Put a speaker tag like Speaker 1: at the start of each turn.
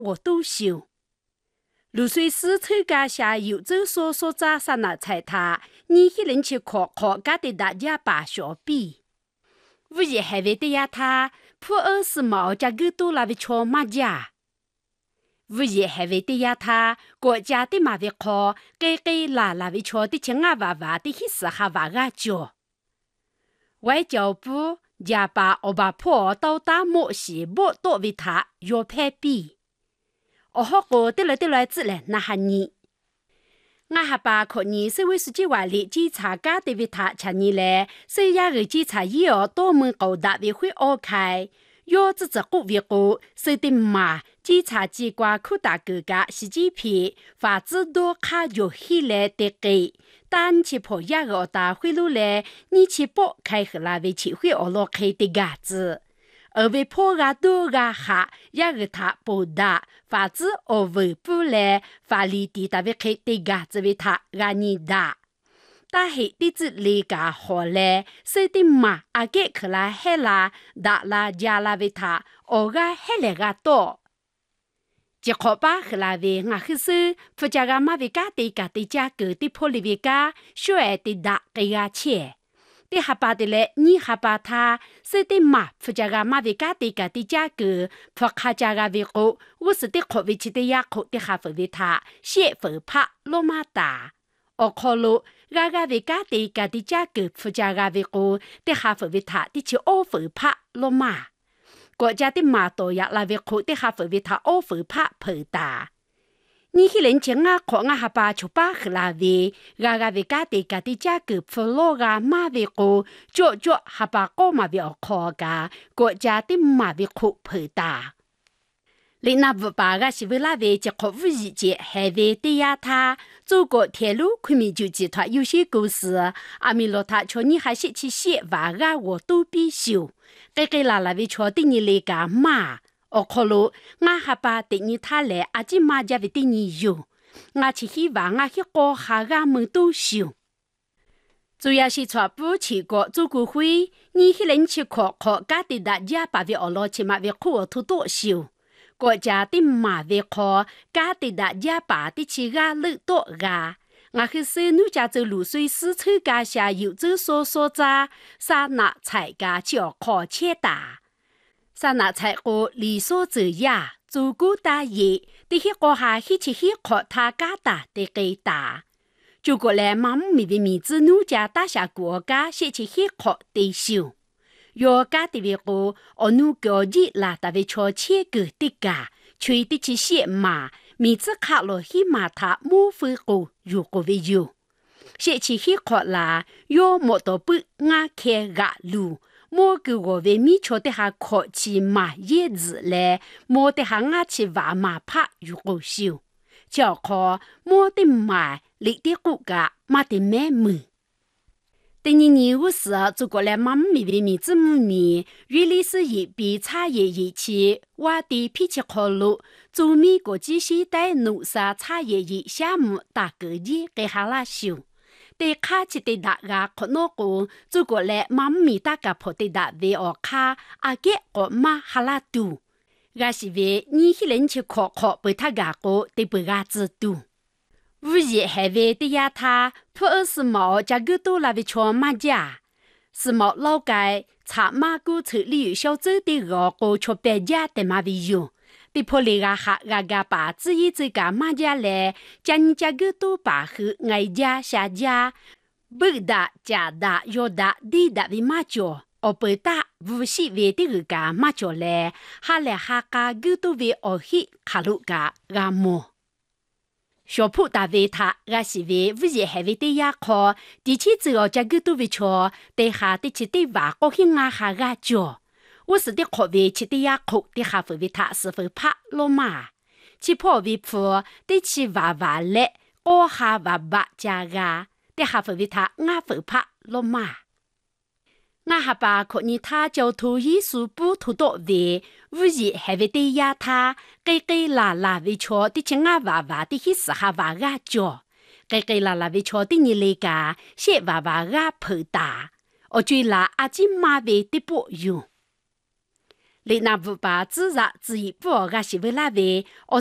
Speaker 1: 我都修。露水师参加下游州所扎上那菜他，你一人去考家的大家把小比。无疑还为的呀他，普洱是毛家狗多那位瞧马家。无疑还为的呀他，国家的马位考，给那位瞧的青啊娃娃的意思哈娃啊叫。外交部家把我把破到大漠西莫多为他要派比。我好过得来自然那哈你。我还把可你社会书记话里检查家的为他查你嘞，谁也个检查也要多门高大为会二开，要自个为过，谁的嘛检查机关扩大各家习近平法制多卡有起来的给，但去破亚个大会路嘞，你去报开和那位去会二落开的嘎子。而为破个多个下，也个他不大，法子而为不来，法律地大为开的个子为他个你大。但是的子里个好嘞，谁的嘛阿给克拉黑啦，大啦加啦为他，我个黑来个多。只可把和那位我去说，不加个马为家的价格的破里为家，小爱的大个个钱。的哈巴的嘞，你哈巴他，谁的马不加个马为家的价格，不卡加个为高，我是的可为起的呀口的哈分为他，先分怕罗马大，我考虑个为家的价格不加个为高，的哈分为他的去二分怕罗马，国家的马多呀那为口的哈分为他二分怕破大。你去人情啊，看啊哈巴就把和那位，个为家的价格不落个马为高，就哈巴高马为靠个，国家的马为苦破大。你那不把个是为那位结合无意见，还为对呀他，中国铁路昆明就集团有限公司，阿米罗他叫你还是去写话个我都必修，给那位叫的你来个马。我考虑，我还把对你他来阿吉马家为对你用，我去希望我去搞下个门都修。主要是传播全国做工会，你去人去考家的大家把为二老起码为苦土多修，国家的马为考家的大家把的起个路多个。我去说奴家走露水师参加下有走所在，啥那才个叫考切大。上那才个理所则呀，足够大业，的些个下一起去考他家大的给大。就过来妈妈咪的名字奴家大下国家先去去考的修。要家的为个，我奴个日啦大为超切个的个，吹的去写嘛，名字卡落去嘛他莫非个有个为有。先去去考啦，要莫到不俺开个路。莫给我为米瞧的哈考起马叶子嘞，莫的哈俺去挖马帕有个修，叫考莫的马里的骨架马的买门。第二年我是做过来妈咪的名字母米，原来是一笔茶叶一起，我的脾气考虑，做美国际现代农业茶叶业项目大个业给哈拉修。对卡起的大家可能讲，做过来妈咪大家破的大为我卡，阿给我妈哈拉多，我是为你去人去考被他家过的不阿知道。无疑还为的呀他，普洱是毛加个多那位穿马甲，是毛老街茶马古城里小走的个过去别家的马为用。的破里个哈个把自己这个马家来，将你家个多把和爱家下家，不大加大要大地大的马脚，而不大无锡为的个马脚来，哈来哈个个多为而去卡路个个么？小铺大为他，我是为无疑还为的呀考，的确只要家个多为错，对下的去对话高兴啊哈个脚。我是的考为起的呀口的哈分为他是否怕罗马，起破为破的起娃娃嘞，我哈娃娃家个的哈分为他我否怕罗马。我哈把可你他交通艺术不土多为，无疑还为的呀他给啦为错的起我娃娃的意思哈娃个脚，给啦为错的你来个些娃娃个破大，我追啦阿金妈为的不用。 你那不把自然自己不个是为那位，